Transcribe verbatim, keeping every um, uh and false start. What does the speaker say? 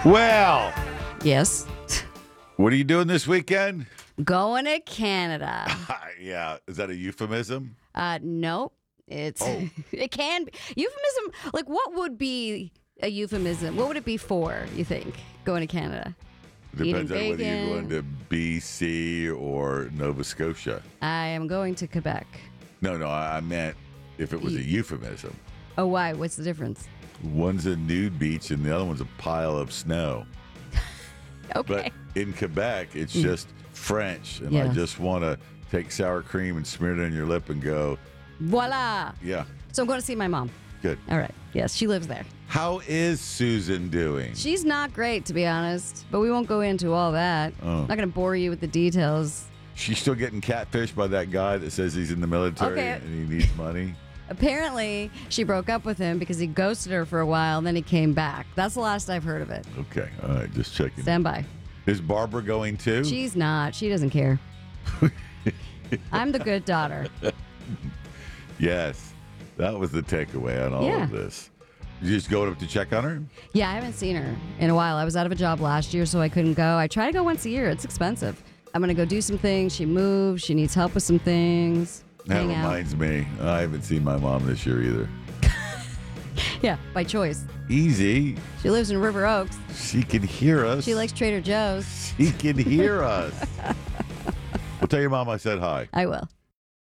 Well, Yes. what are you doing this weekend? Going to Canada. Yeah, is that a euphemism? Uh, nope. It's Oh. it can be euphemism. Like, what would be a euphemism? What would it be for? You think going to Canada? Depends on Eating whether you're going bacon. to B C or Nova Scotia. I am going to Quebec. No, no, I I meant if it was a euphemism. Oh, why? What's the difference? One's a nude beach and the other one's a pile of snow. Okay. But in Quebec, it's just French, and I Yes. just want to take sour cream and smear it on your lip and go, Voila. yeah, So I'm going to see my mom. good. All right. Yes, she lives there. How is Susan doing? She's not great, to be honest, but we won't go into all that. Oh. I'm not going to bore you with the details. She's still getting catfished by that guy that says he's in the military Okay. and he needs money. Apparently, she broke up with him because he ghosted her for a while, and then he came back. That's the last I've heard of it. Okay, all right, just checking. Stand by. Is Barbara going too? She's not. She doesn't care. I'm the good daughter. Yes, that was the takeaway on all Yeah. of this. You just going up to check on her? Yeah, I haven't seen her in a while. I was out of a job last year, so I couldn't go. I try to go once a year. It's expensive. I'm going to go do some things. She moved. She needs help with some things. That Hang out. reminds me, I haven't seen my mom this year either. Yeah, by choice. Easy. She lives in River Oaks. She can hear us. She likes Trader Joe's. She can hear us. Well, tell your mom I said hi. I will.